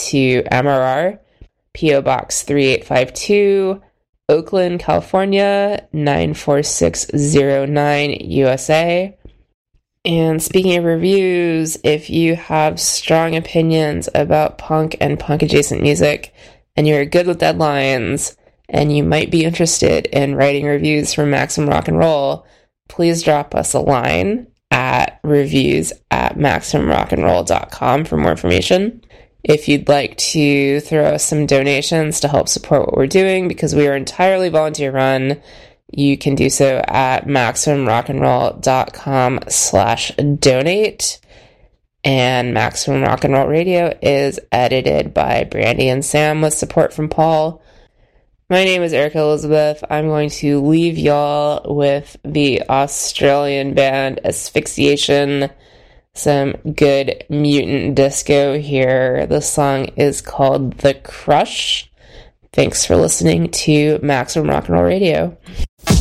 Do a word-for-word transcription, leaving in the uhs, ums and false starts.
to M R R, P O Box three eight five two, Oakland, California, nine four six zero nine, U S A. And speaking of reviews, if you have strong opinions about punk and punk-adjacent music, and you're good with deadlines, and you might be interested in writing reviews for Maximum Rock and Roll, please drop us a line at reviews at maximum rock and roll dot com for more information. If you'd like to throw us some donations to help support what we're doing, because we are entirely volunteer run, you can do so at maximum rock and roll dot com slash donate. And Maximum Rock and Roll Radio is edited by Brandy and Sam with support from Paul. My name is Erica Elizabeth. I'm going to leave y'all with the Australian band Asphyxiation, some good mutant disco here. The song is called The Crush. Thanks for listening to Maximum Rock and Roll Radio.